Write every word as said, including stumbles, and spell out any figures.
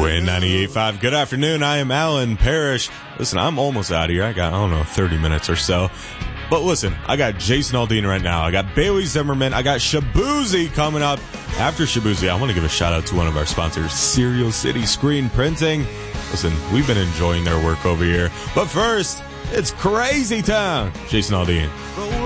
Win ninety-eight point five. Good afternoon. I am Alan Parrish. Listen, I'm almost out of here. I got, I don't know, thirty minutes or so. But listen, I got Jason Aldean right now. I got Bailey Zimmerman. I got Shaboozey coming up. After Shaboozey, I want to give a shout out to one of our sponsors, Serial City Screen Printing. Listen, we've been enjoying their work over here. But first, it's Crazy Town. Jason Aldean.